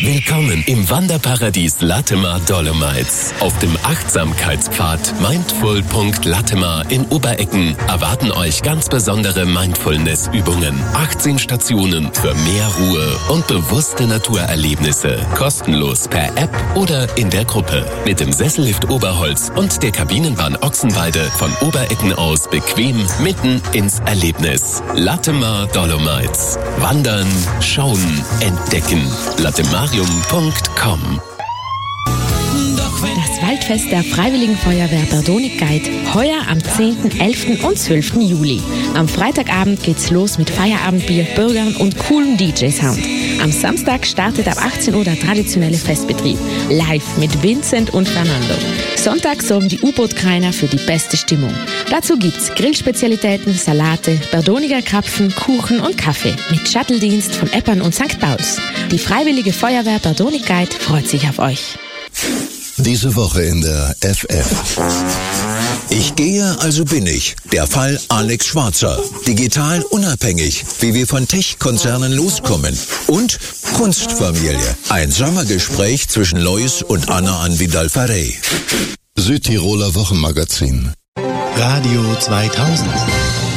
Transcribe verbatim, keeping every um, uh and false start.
Willkommen im Wanderparadies Latemar Dolomites. Auf dem Achtsamkeitspfad Mindful Punkt Latemar in Oberecken erwarten euch ganz besondere Mindfulness-Übungen. achtzehn Stationen für mehr Ruhe und bewusste Naturerlebnisse. Kostenlos per App oder in der Gruppe. Mit dem Sessellift Oberholz und der Kabinenbahn Ochsenweide von Oberecken aus bequem mitten ins Erlebnis. Latemar Dolomites. Wandern, schauen, entdecken. latemarium Punkt com. Das Waldfest der Freiwilligen Feuerwehr Berdonig-Geit, heuer am zehnten, elften und zwölften Juli. Am Freitagabend geht's los mit Feierabendbier, Burgern und coolem D J-Sound. Am Samstag startet ab achtzehn Uhr der traditionelle Festbetrieb, live mit Vincent und Fernando. Sonntag sorgen die U-Boot-Kreiner für die beste Stimmung. Dazu gibt's Grillspezialitäten, Salate, Berdoniger Krapfen, Kuchen und Kaffee mit Shuttle-Dienst von Eppern und Sankt Pauls. Die Freiwillige Feuerwehr Berdonig-Geit freut sich auf euch. Diese Woche in der F F. Ich gehe, also bin ich. Der Fall Alex Schwarzer. Digital unabhängig, wie wir von Tech-Konzernen loskommen. Und Kunstfamilie. Ein Sommergespräch zwischen Lois und Anna an Vidal-Farey. Südtiroler Wochenmagazin. Radio zweitausend.